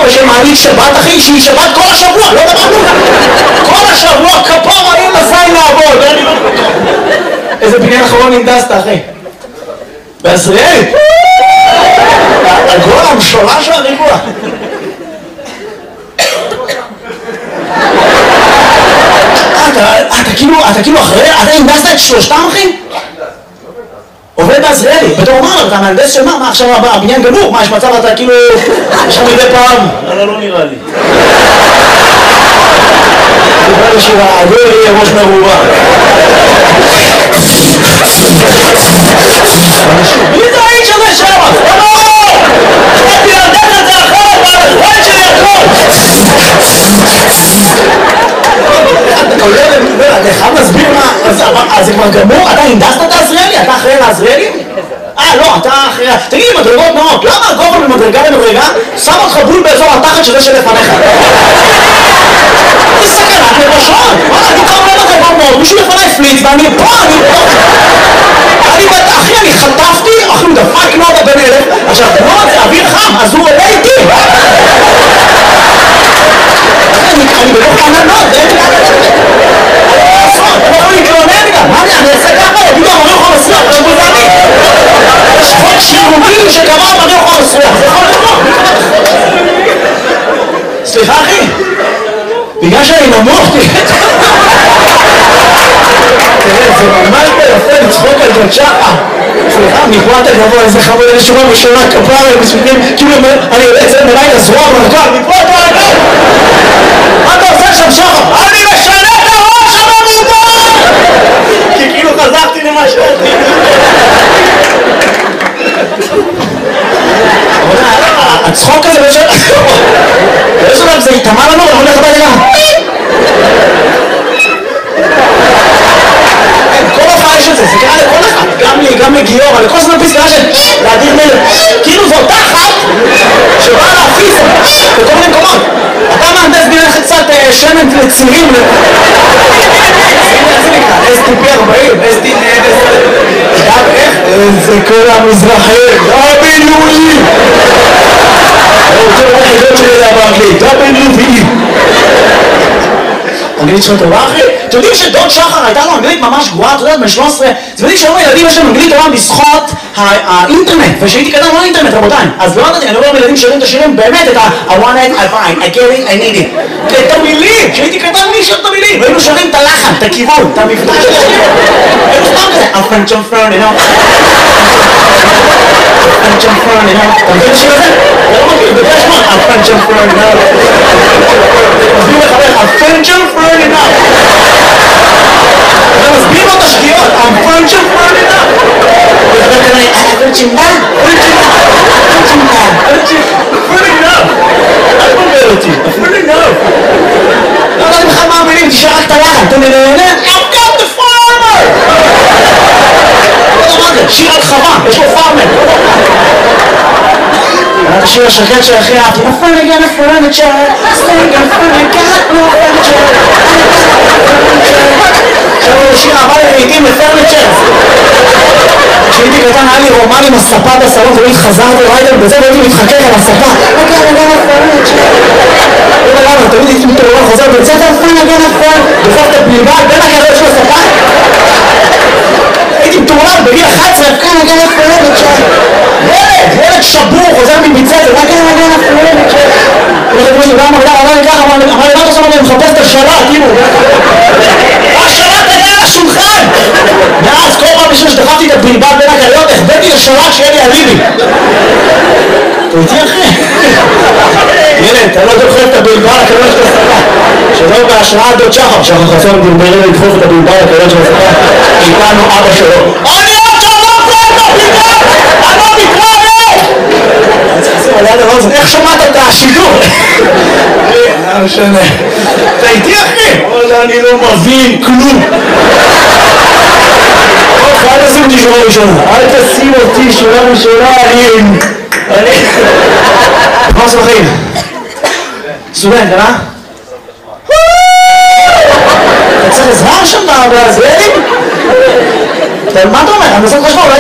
רואה שמעלים שבת אחי, שהיא שבת כל השבוע, לא למדנו? כל השבוע, כפרה, אין לזין לעבוד, איזה בניין אחרון הנדסת אחי? בעזריאלי? הגול המשולש והריבוע. אתה כאילו אחרי, אתה הנדסת את שלושתם אחי? עובד בעזריאלי, בתור אומר, אתה מהנדס של מה עכשיו הבניין גמור, מה יש מצב אתה כאילו, יש לך מדי פעם? לא נראה לי. דיבר לי שהעגור יהיה ראש מרובה. מי זה האיש הזה שם? באתי להנדס את זה אחרת, והזמן שלי הכל! אתה חייב להסביר מה, אז זה כבר גמור? אתה הנדסת את העזריאלי? אתה אחראי לעזריאלי? לא, אתה אחראי... תגיד לי, מדרגות נאות, למה הגובה ממדרגה למדרגה שם אותך בול באזור התחת שזה שלפניך? זה סכנת נפשות! אני קרוב למדרגות נאות, מישהו לפניי פליץ ואני פה, אחי, אני חטפתי, אחי, הוא דפק נאות הבן אלף, עכשיו, נאות זה אוויר חם, אז הוא עולה איתי! אני בתוך ענן נאות, זה אין לי אני יכול להתלונן גם, מה אני אעשה ככה? יגידו, אני יכול לסלח, זה גוזני יש חוק שירוגים שקבע אני יכול לסלח, זה יכול לבוא סליחה אחי בגלל שאני נמוך תראה, זה ממש ביפה לצחוק על ג'ת שחר סליחה, מפה אתה גבוה, איזה חמוד, איזה שורה בשורה כפרה, מספיקים כאילו אני יוצא מלאי לזרוע מרכב, מפה אתה אגב מה אתה עושה שם שחר? אני משנה את הראש הממומן! כי כאילו חזרתי למה שעשיתי הצחוק הזה באיזשהו דבר זה יתאמה לנו, אני הולך הביתה כל הופעה יש את זה, זה קרה לכל אחד, גם לי, גם לגיור, לכל זמן פסקה של להדיר מלך כאילו זו אותה אחת שבאה להפיס בכל מיני מקומות אתה מהנדס בינך קצת שמן לצירים איך זה נקרא? STP 40, STP איך? זה כל המזרחי WE רוצה לראות חידות שלי זה באנגלית WE אנגלית שלו טובה אחי? אתם יודעים שדוד שחר הייתה לו אנגלית ממש גרועה, אתה יודעת, בן 13 אתם יודעים שהיום הילדים יש להם אנגלית טובה בזכות האינטרנט ושהייתי קטן לא אינטרנט רבותיי אז לא ידעתי, אני אומר לילדים שרים את השירים באמת את I want it, I find, I get it, I need it את המילים, שהייתי קטן מי שר את המילים והיינו שרים את הלחן, את הכיוון, את המבטא של השיר היינו סתם כזה I'm French, I'm French, you know French, I'm French, you know אתה מבין השיר הזה? אתה לא מכיר, זה פרש מאוד I'm French, I'm French, you know מסביר לחבר, I'm French, I'm French, you know אתה מסביר לו את השגיאות I'm French, I'm French, you know וחבר כנראה, פרצ'ינדה, אל תבלבל אותי, אפילו לא לא יודעת בכלל מה המילים, תשאר רק את הלחן אתה נהנה, I've got the farmer לא יודע מה זה, שיר על חווה, יש לו פארמר את השיר השקט של הכי אהבתי I'm finally gonna furniture I'm finally got no furniture עכשיו הוא שיר הבא לעיתים לפרניצ'ר כשהייתי קטן היה לי רומן עם הספה בסלון תמיד חזרתי ריידר בזה והייתי מתחכך על הספה תמיד הייתי מתעורר חוזר בית ספר דוחף את הפלילבד בין הגדול של הספה הייתי מתעורר בגיל 11 ילד שבור חוזר מביצה זה אמר לי מה אתה עושה אני מחפש את השלט השלט היה על השולחן ואז כל פעם בשביל שדחפתי את הפלילבד בין הגדול החבאתי לשלט שיהיה לי אליבי אתה איתי אחי ילד, אתה לא דוחף את הבלבל הקדוש של הספה שלא בהשראת דוד שחר שחר חסון דרברים לדחוף את הבלבל הקדוש של הספה איתנו אבא שלו אני עוד שלום זה את הבלבל! אני לא מתראה! אני צריך לשים על יד הרוזן איך שמעת את השידור? לא משנה אתה איתי אחי? אני לא מבין כלום אל תשים אותי שורה ראשונה אל תשים אותי שורה ראשונה אני מה עושה בחיים? סטודנט, אתה צריך עזרה שם בעזריאלים? מה אתה אומר? אני עושה חשבון